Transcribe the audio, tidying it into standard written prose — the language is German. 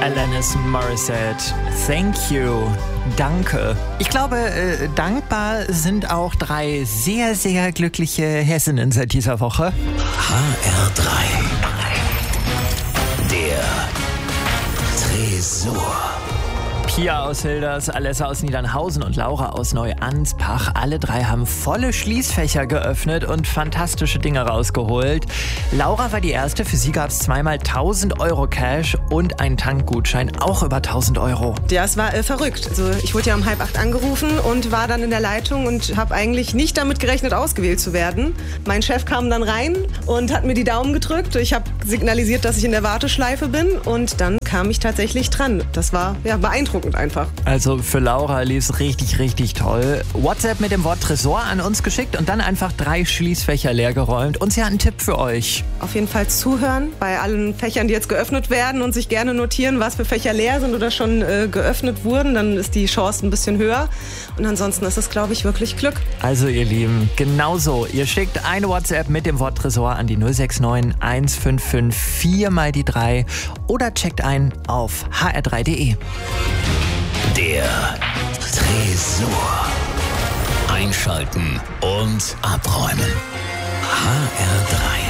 Alanis Morissette. Thank you. Danke. Ich glaube, dankbar sind auch 3 sehr, sehr glückliche Hessinnen seit dieser Woche. HR3. Der Tresor. Pia aus Hilders, Alessa aus Niedernhausen und Laura aus Neuanspach. Alle 3 haben volle Schließfächer geöffnet und fantastische Dinge rausgeholt. Laura war die Erste. Für sie gab es zweimal 1.000 Euro Cash und einen Tankgutschein, auch über 1.000 Euro. Ja, es war verrückt. Also ich wurde ja um 7:30 angerufen und war dann in der Leitung und habe eigentlich nicht damit gerechnet, ausgewählt zu werden. Mein Chef kam dann rein und hat mir die Daumen gedrückt. Ich habe signalisiert, dass ich in der Warteschleife bin und dann kam ich tatsächlich dran. Das war beeindruckend einfach. Also für Laura lief es richtig, richtig toll. WhatsApp mit dem Wort Tresor an uns geschickt und dann einfach 3 Schließfächer leergeräumt. Und sie hat einen Tipp für euch. Auf jeden Fall zuhören bei allen Fächern, die jetzt geöffnet werden und sich gerne notieren, was für Fächer leer sind oder schon geöffnet wurden. Dann ist die Chance ein bisschen höher. Und ansonsten ist es, glaube ich, wirklich Glück. Also ihr Lieben, genauso. Ihr schickt eine WhatsApp mit dem Wort Tresor an die 069 155 4 mal die 3 oder checkt ein auf hr3.de. Der Tresor. Einschalten und abräumen. HR3.